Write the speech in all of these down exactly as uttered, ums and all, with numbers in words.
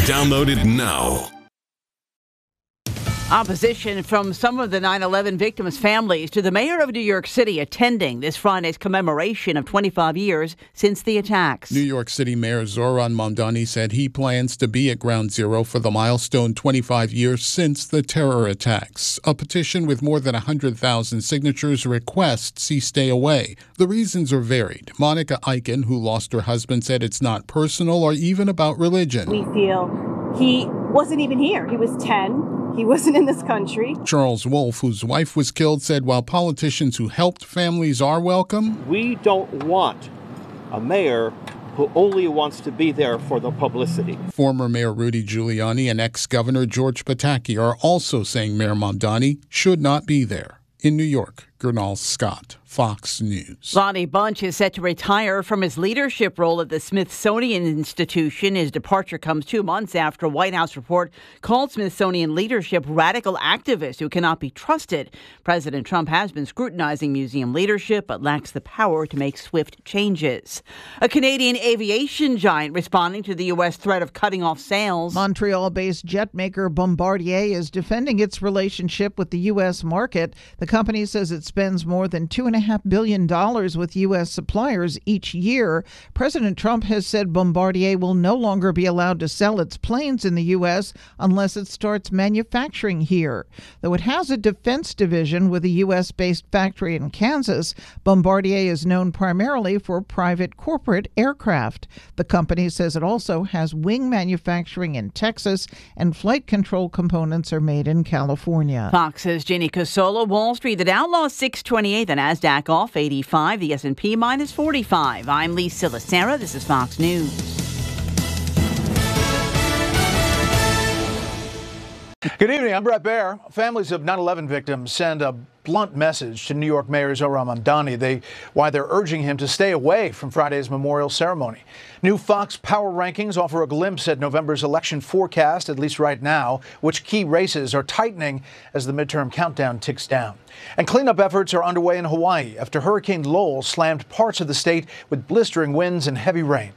Download it now. Opposition from some of the nine eleven victims' families to the mayor of New York City attending this Friday's commemoration of twenty-five years since the attacks. New York City Mayor Zohran Mamdani said he plans to be at Ground Zero for the milestone twenty-five years since the terror attacks. A petition with more than one hundred thousand signatures requests he stay away. The reasons are varied. Monica Eichen, who lost her husband, said it's not personal or even about religion. We feel he wasn't even here. He was ten. He wasn't in this country. Charles Wolf, whose wife was killed, said while politicians who helped families are welcome, we don't want a mayor who only wants to be there for the publicity. Former Mayor Rudy Giuliani and ex-Governor George Pataki are also saying Mayor Mamdani should not be there. In New York, Gernal Scott, Fox News. Lonnie Bunch is set to retire from his leadership role at the Smithsonian Institution. His departure comes two months after a White House report called Smithsonian leadership radical activists who cannot be trusted. President Trump has been scrutinizing museum leadership but lacks the power to make swift changes. A Canadian aviation giant responding to the U S threat of cutting off sales. Montreal-based jet maker Bombardier is defending its relationship with the U S market. The company says it spends more than two and a half billion dollars with U S suppliers each year. President Trump has said Bombardier will no longer be allowed to sell its planes in the U S unless it starts manufacturing here. Though it has a defense division with a U S-based factory in Kansas, Bombardier is known primarily for private corporate aircraft. The company says it also has wing manufacturing in Texas, and flight control components are made in California. Fox's Ginny Cosola. Wall Street, the Dow lost six twenty-eight, the NASDAQ off eighty-five, the S and P minus forty-five. I'm Lee Silasera. This is Fox News. Good evening. I'm Brett Baer. Families of nine eleven victims send a blunt message to New York Mayor Zohran Mamdani. They, why they're urging him to stay away from Friday's memorial ceremony. New Fox Power rankings offer a glimpse at November's election forecast, at least right now, which key races are tightening as the midterm countdown ticks down. And cleanup efforts are underway in Hawaii after Hurricane Lowell slammed parts of the state with blistering winds and heavy rain.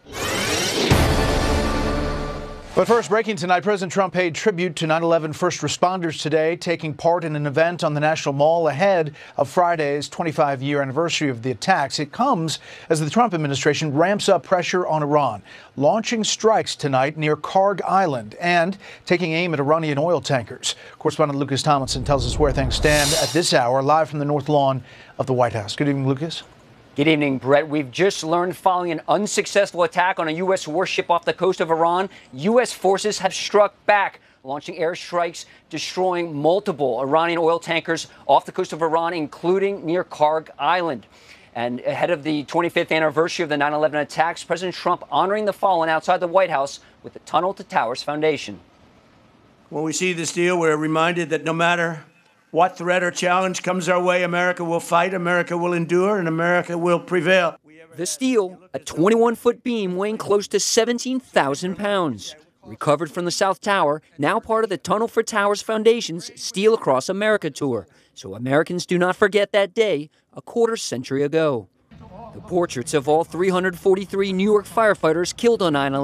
But first, breaking tonight, President Trump paid tribute to nine eleven first responders today, taking part in an event on the National Mall ahead of Friday's twenty-five year anniversary of the attacks. It comes as the Trump administration ramps up pressure on Iran, launching strikes tonight near Karg Island and taking aim at Iranian oil tankers. Correspondent Lucas Tomlinson tells us where things stand at this hour, live from the North Lawn of the White House. Good evening, Lucas. Good evening, Brett. We've just learned following an unsuccessful attack on a U S warship off the coast of Iran, U S forces have struck back, launching airstrikes, destroying multiple Iranian oil tankers off the coast of Iran, including near Karg Island. And ahead of the twenty-fifth anniversary of the nine eleven attacks, President Trump honoring the fallen outside the White House with the Tunnel to Towers Foundation. When we see this deal, we're reminded that no matter what threat or challenge comes our way, America will fight, America will endure, and America will prevail. The steel, a twenty-one foot beam weighing close to seventeen thousand pounds. Recovered from the South Tower, now part of the Tunnel for Towers Foundation's Steel Across America tour, so Americans do not forget that day a quarter century ago. The portraits of all three hundred forty-three New York firefighters killed on nine eleven